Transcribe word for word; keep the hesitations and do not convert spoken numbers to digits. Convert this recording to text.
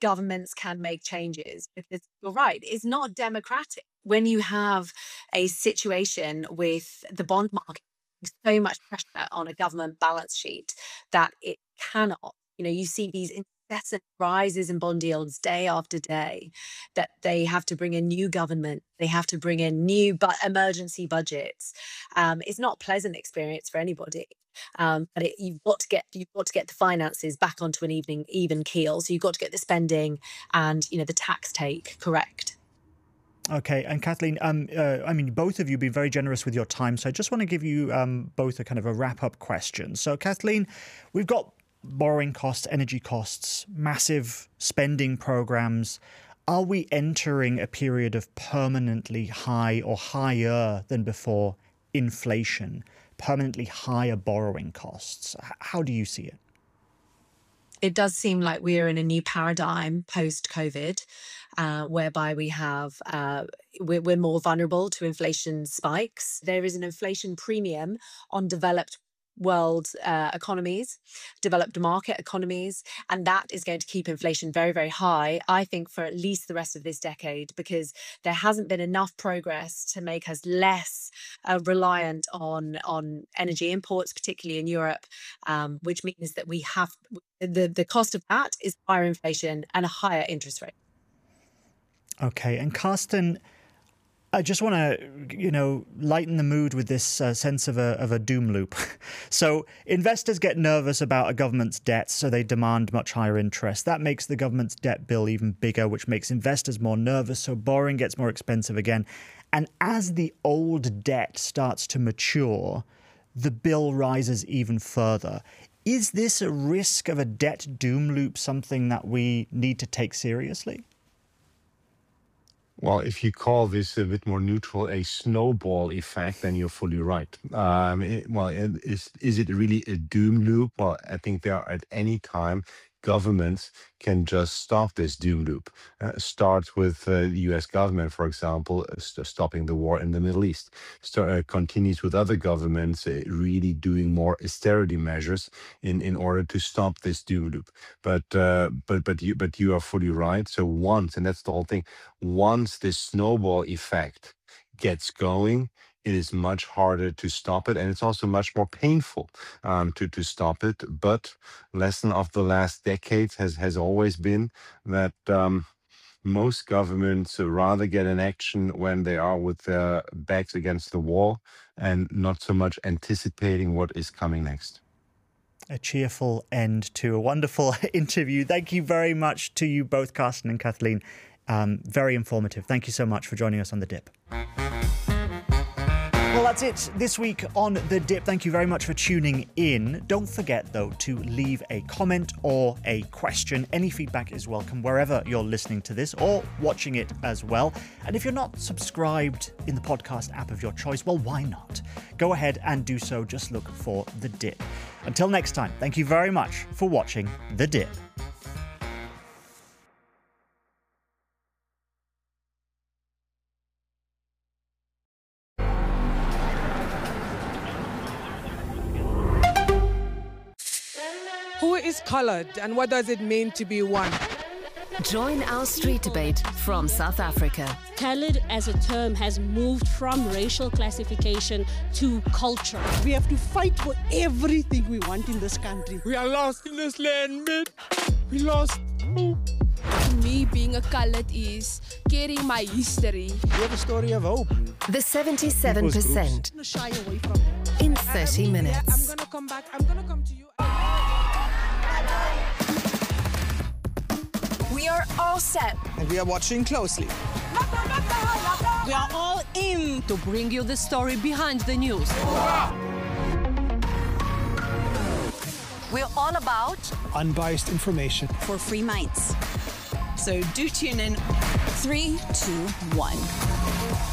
governments can make changes. Because you're right, it's not democratic when you have a situation with the bond market so much pressure on a government balance sheet that it cannot, you know, you see these incessant rises in bond yields day after day, that they have to bring in new government, they have to bring in new but emergency budgets. Um, it's not a pleasant experience for anybody. Um, but it, you've got to get you've got to get the finances back onto an evening even keel. So you've got to get the spending and, you know, the tax take correct. Okay, and Kathleen, um, uh, I mean, both of you have been very generous with your time, so I just want to give you um, both a kind of a wrap-up question. So, Kathleen, we've got borrowing costs, energy costs, massive spending programs. Are we entering a period of permanently high or higher than before inflation, permanently higher borrowing costs? How do you see it? It does seem like we're in a new paradigm post-COVID, uh, whereby we have uh, we're, we're more vulnerable to inflation spikes. There is an inflation premium on developed world uh, economies, developed market economies, and that is going to keep inflation very, very high, I think, for at least the rest of this decade, because there hasn't been enough progress to make us less uh, reliant on on energy imports, particularly in Europe, um, which means that we have the the cost of that is higher inflation and a higher interest rate. Okay, and Carsten, I just want to, you know, lighten the mood with this uh, sense of a of a doom loop. So investors get nervous about a government's debt, so they demand much higher interest. That makes the government's debt bill even bigger, which makes investors more nervous, so borrowing gets more expensive again. And as the old debt starts to mature, the bill rises even further. Is this a risk of a debt doom loop, something that we need to take seriously? Well, if you call this a bit more neutral, a snowball effect, then you're fully right. Um, it- well, it- is is it really a doom loop? Well, I think there are at any time governments can just stop this doom loop. Uh, start with uh, the U S government, for example, uh, st- stopping the war in the Middle East. Start, uh, continues with other governments uh, really doing more austerity measures in, in order to stop this doom loop. But uh, but but you but you are fully right. So once, and that's the whole thing, once this snowball effect gets going, it is much harder to stop it, and it's also much more painful um, to to stop it. But lesson of the last decades has has always been that um, most governments rather get an action when they are with their backs against the wall and not so much anticipating what is coming next. A cheerful end to a wonderful interview. Thank you very much to you both, Carsten and Kathleen. Um, very informative. Thank you so much for joining us on The Dip. Well, that's it this week on The Dip. Thank you very much for tuning in. Don't forget, though, to leave a comment or a question. Any feedback is welcome wherever you're listening to this or watching it as well. And if you're not subscribed in the podcast app of your choice, well, why not? Go ahead and do so. Just look for The Dip. Until next time, thank you very much for watching The Dip. Who is colored and what does it mean to be one? Join our street debate from South Africa. Colored as a term has moved from racial classification to culture. We have to fight for everything we want in this country. We are lost in this land, mate. We lost. To me, being a colored is carrying my history. We have a story of hope. The seventy-seven percent Shy away from it. in thirty I'm minutes. gonna come back. I'm gonna come to you. We are all set. And we are watching closely. We are all in to bring you the story behind the news. We're all about Unbiased information. for free minds. So do tune in. Three, two, one.